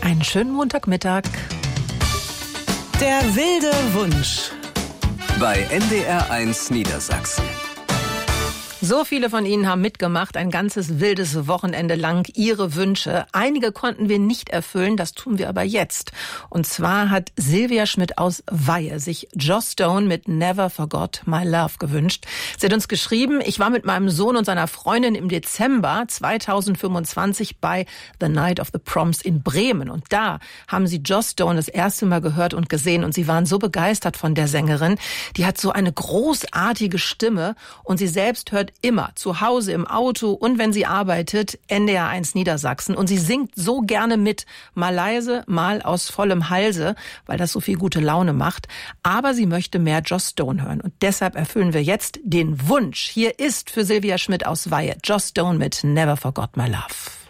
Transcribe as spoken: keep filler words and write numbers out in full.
Einen schönen Montagmittag. Der wilde Wunsch. Bei N D R eins Niedersachsen. So viele von Ihnen haben mitgemacht, ein ganzes wildes Wochenende lang ihre Wünsche. Einige konnten wir nicht erfüllen, das tun wir aber jetzt. Und zwar hat Silvia Schmidt aus Weihe sich Joss Stone mit Never Forgot My Love gewünscht. Sie hat uns geschrieben, ich war mit meinem Sohn und seiner Freundin im Dezember zweitausendfünfundzwanzig bei The Night of the Proms in Bremen. Und da haben sie Joss Stone das erste Mal gehört und gesehen. Und sie waren so begeistert von der Sängerin. Die hat so eine großartige Stimme und sie selbst hört immer, zu Hause, im Auto und wenn sie arbeitet, N D R eins Niedersachsen. Und sie singt so gerne mit, mal leise, mal aus vollem Halse, weil das so viel gute Laune macht. Aber sie möchte mehr Joss Stone hören. Und deshalb erfüllen wir jetzt den Wunsch. Hier ist für Silvia Schmidt aus Weihe Joss Stone mit Never Forgot My Love.